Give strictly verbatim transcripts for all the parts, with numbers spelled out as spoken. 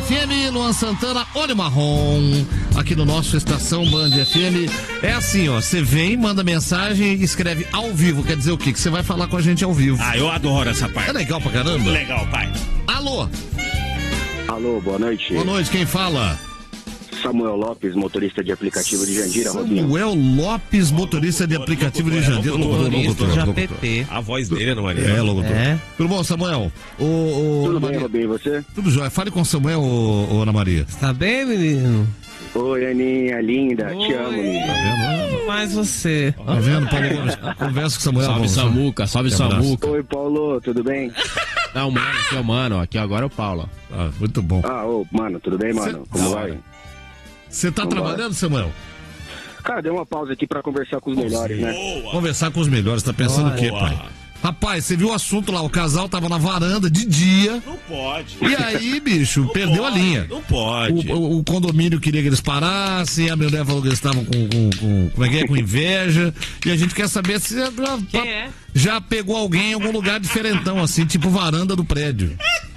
F M, Luan Santana, Olho Marrom, aqui no nosso Estação Band F M. É assim, ó, você vem, manda mensagem e escreve ao vivo, quer dizer o quê? Que você vai falar com a gente ao vivo. Ah, eu adoro essa parte. É legal pra caramba? Legal, pai. Alô? Alô, boa noite. Boa noite, quem fala? Samuel Lopes, motorista de aplicativo de Jandira, Robinho. Samuel Lopes, motorista de aplicativo de Jandira. Já P P. A voz dele, Ana Maria. É, locutor. É. Tudo bom, Samuel? O, o, Tudo Ana bem, Maria? Robinho, e você? Tudo jóia. Fale com o Samuel, ô, ô, Ana Maria. Tá bem, menino? Oi, Aninha, linda, te amo, Oi. linda. Tá vendo? Mais você. Tá vendo, Paulo Gomes? Conversa com o Samuel. Salve vamos. Samuca, salve Um abraço. Samuca. Oi, Paulo, tudo bem? Não, mano, aqui é o mano, aqui agora é o Paulo. Ah, muito bom. Ah, ô, mano, tudo bem, mano? Cê- Como Da vai? hora. Você tá Vambora. trabalhando, Samuel? Cara, deu uma pausa aqui pra conversar com os melhores, né? Boa. Conversar com os melhores, tá pensando o quê, Boa. pai? Rapaz, você viu o assunto lá, o casal tava na varanda de dia, Não pode. e aí, bicho, Não perdeu pode, a linha. Não pode. O, o- o condomínio queria que eles parassem, a mulher falou que eles estavam com, com, com, como é que é, com inveja, e a gente quer saber se já, Quem é? já pegou alguém em algum lugar diferentão, assim, tipo varanda do prédio.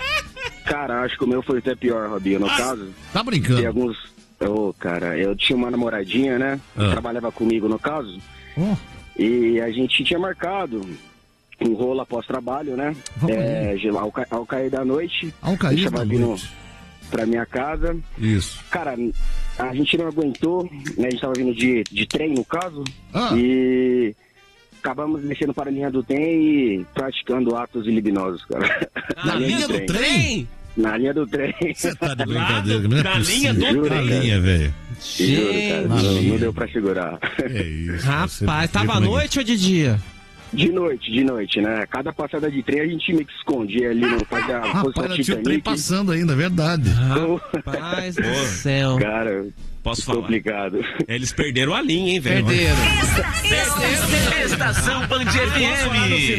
Cara, acho que o meu foi até pior, Robinho. No caso, Tá tem brincando? alguns... Ô, cara, eu tinha uma namoradinha, né? Ah. Trabalhava comigo, no caso. Oh, E a gente tinha marcado um rolo após trabalho, né? Vamos É, de- ao, ca- ao cair da noite. ao a cair gente da tava vindo noite. pra minha casa. Isso. Cara, a gente não aguentou, né? A gente tava vindo de, de trem, no caso. Ah. E acabamos descendo para a linha do trem e praticando atos libidinosos, cara. Na linha do trem? Na linha do trem. Você tá de Lá brincadeira, do- não é na possível. linha do Juro, Na cara. linha, velho. Juro, cara. Na Não, linha. não deu pra segurar. É isso. Rapaz, você vê tava à como é que- noite ou de dia? De noite, de noite, né? Cada passada de trem a gente meio que escondia ali no fazia a Rapaz, posição ainda tinha o trem Titanic. passando ainda, é verdade. Rapaz do céu. Cara, Posso falar? complicado. Eles perderam a linha, hein, velho? Perderam. Estação Band F M.